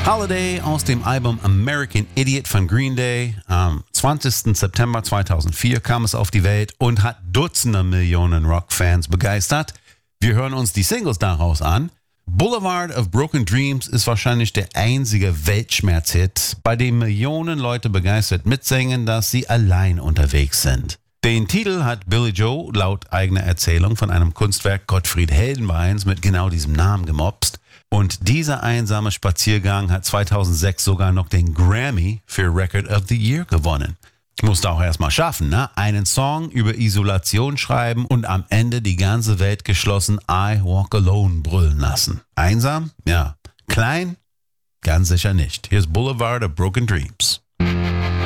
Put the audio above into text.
Holiday aus dem Album American Idiot von Green Day. Am 20. September 2004 kam es auf die Welt und hat Dutzende Millionen Rockfans begeistert. Wir hören uns die Singles daraus an. Boulevard of Broken Dreams ist wahrscheinlich der einzige Weltschmerzhit, bei dem Millionen Leute begeistert mitsingen, dass sie allein unterwegs sind. Den Titel hat Billy Joe laut eigener Erzählung von einem Kunstwerk Gottfried Heldenbeins mit genau diesem Namen gemopst. Und dieser einsame Spaziergang hat 2006 sogar noch den Grammy für Record of the Year gewonnen. Musste auch erstmal schaffen, ne? Einen Song über Isolation schreiben und am Ende die ganze Welt geschlossen I Walk Alone brüllen lassen. Einsam? Ja. Klein? Ganz sicher nicht. Hier ist Boulevard of Broken Dreams.